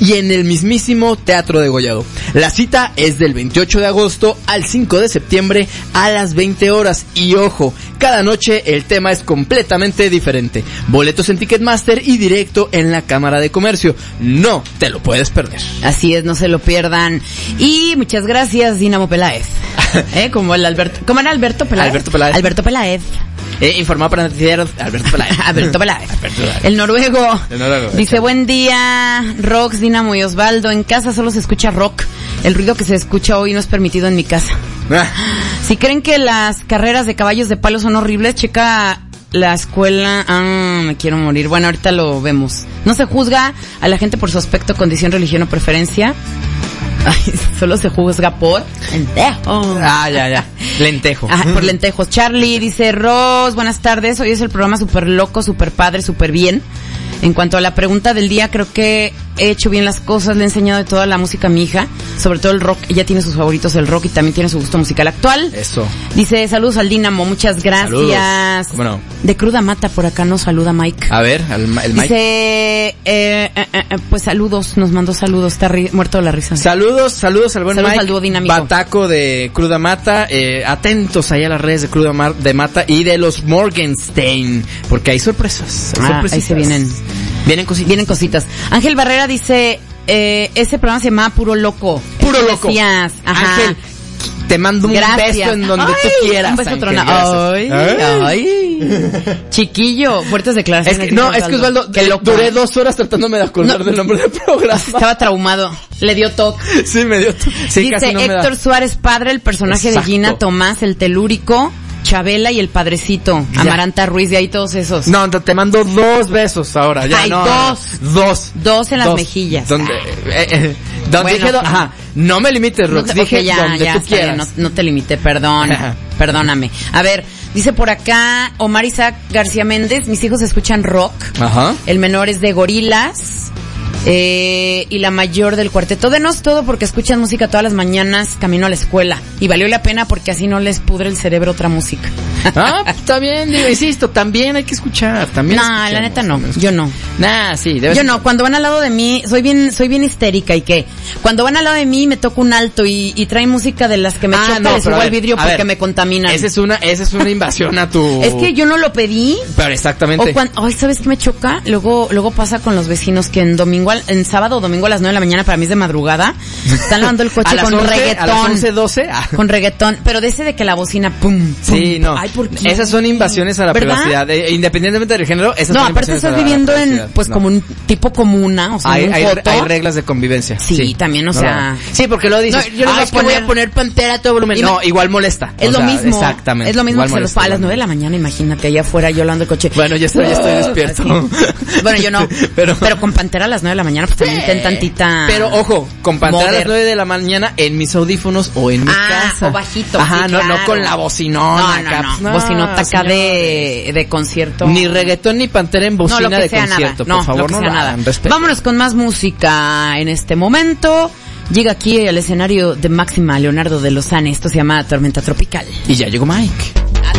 y en el mismísimo Teatro Degollado. La cita es del 28 de agosto al 5 de septiembre a las 20 horas. Y ojo, cada noche el tema es completamente diferente. Boletos en Ticketmaster y directo en la Cámara de Comercio. No te lo puedes perder. Así es, no se lo pierdan. Y muchas gracias, Dinamo Peláez. Como el Alberto. ¿Cómo era Alberto Peláez? Alberto Peláez. Alberto Peláez. Informado para noticieros, Alberto Peláez. Alberto Peláez. El noruego. Dice, buen día, Rox, Dinamo y Osvaldo. En casa solo se escucha rock. El ruido que se escucha hoy no es permitido en mi casa. Si creen que las carreras de caballos de palo son horribles, checa la escuela. Me quiero morir. Bueno, ahorita lo vemos. No se juzga a la gente por su aspecto, condición, religión o preferencia. Ay, solo se juzga por lentejo. Ya. Lentejo. Por lentejos. Charlie dice, Ros, buenas tardes. Hoy es el programa súper loco, súper padre, súper bien. En cuanto a la pregunta del día, creo que he hecho bien las cosas, le he enseñado de toda la música a mi hija, sobre todo el rock. Ella tiene sus favoritos del rock y también tiene su gusto musical actual. Eso. Dice, saludos al Dinamo, muchas gracias. Saludos. ¿Cómo no? De Cruda Mata, por acá nos saluda Mike. A ver, el Mike. Dice, pues saludos, nos mandó saludos, está muerto de la risa. Saludos al buen saludos Mike. Al dúo dinámico. Bataco de Cruda Mata, atentos ahí a las redes de Cruda de Mata y de los Morgenstein, porque hay sorpresas. Ahí se vienen. Vienen cositas. Ángel Barrera dice, ese programa se llama Puro Loco. Puro Loco. Decías. Ajá. Ángel, te mando un beso en donde tú quieras. Un beso tronado. Ay. Chiquillo, fuertes declaraciones. Es que Osvaldo, duré 2 horas tratándome de acordar del nombre del programa. Estaba traumado. Le dio toque. Sí, me dio toque. Sí, dice Héctor Suárez Padre, el personaje de Gina Tomás, el telúrico, Chabela y el padrecito, ya. Amaranta Ruiz, y ahí todos esos. No, te mando 2 besos ahora. Ya, dos en las mejillas. Donde dije, no me limites, Rox, dije donde tú quieras. No te limité, perdóname. A ver, dice por acá Omar Isaac García Méndez, mis hijos escuchan rock. Ajá. El menor es de Gorilas. Y la mayor del cuarteto. Denos todo porque escuchan música todas las mañanas camino a la escuela. Y valió la pena porque así no les pudre el cerebro otra música. Está bien, digo, insisto, también hay que escuchar. La neta no, yo no. Sí, yo no, cuando van al lado de mí, soy bien histérica y que cuando van al lado de mí me toco un alto y traen música de las que me chocan, les subo el vidrio porque me contaminan. Esa es una invasión a tu... Es que yo no lo pedí. Pero exactamente. ¿Sabes qué me choca? Luego pasa con los vecinos que en sábado o domingo a las 9 de la mañana, para mí es de madrugada, están lavando el coche con reggaetón. A las 11, 12. Con reggaetón, pero de ese de que la bocina, pum. Sí, no. Ay, ¿por qué? Esas son invasiones a la privacidad. Independientemente del género, esas son invasiones a la privacidad. No, aparte estás viviendo como un tipo comuna, o sea, hay reglas de convivencia. Sí, también, o sea. Sí, porque luego dices, yo voy a poner Pantera a todo volumen. No, igual molesta. Es lo mismo. Exactamente. Es lo mismo que se los a las 9 de la mañana, imagínate, allá afuera yo lavando el coche. Bueno, ya estoy despierto. Bueno, yo no. Pero con Pantera a las 9 de la mañana, pues también ten tantita. Pero ojo, con Pantera a las 9 de la mañana en mis audífonos o en mi casa. O bajito. Ajá, sí, no con la bocinona. No, bocinota acá de concierto. Ni reggaetón ni Pantera en bocina de concierto, por favor, no sea nada. Vámonos con más música en este momento. Llega aquí al escenario de Máxima Leonardo de Lozane. Esto se llama Tormenta Tropical. Y ya llegó Mike.